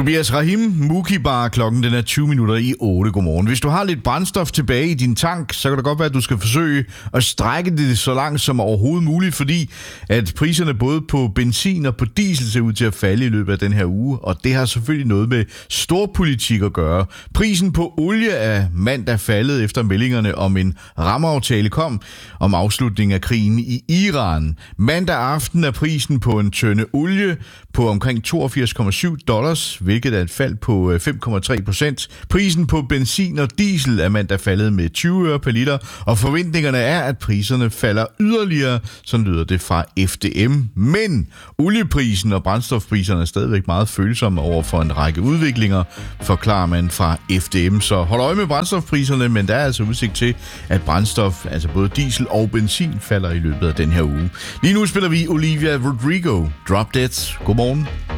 Tobias Rahim, Mukibar, klokken den er 20 minutter i 8. Godmorgen. Hvis du har lidt brændstof tilbage i din tank, så kan det godt være, at du skal forsøge at strække det så langt som overhovedet muligt, fordi at priserne både på benzin og på diesel ser ud til at falde i løbet af den her uge, og det har selvfølgelig noget med storpolitik at gøre. Prisen på olie er mandag faldet efter meldingerne om en rammeaftale kom om afslutningen af krigen i Iran. Mandag aften er prisen på en tønde olie på omkring $82,7, hvilket er et fald på 5,3%. Prisen på benzin og diesel er mandag faldet med 20 øre per liter, og forventningerne er, at priserne falder yderligere, sådan lyder det fra FDM. Men olieprisen og brændstofpriserne er stadigvæk meget følsomme over for en række udviklinger, forklarer man fra FDM. Så hold øje med brændstofpriserne, men der er altså udsigt til, at brændstof, altså både diesel og benzin, falder i løbet af den her uge. Lige nu spiller vi Olivia Rodrigo, Drop Dead. Godmorgen.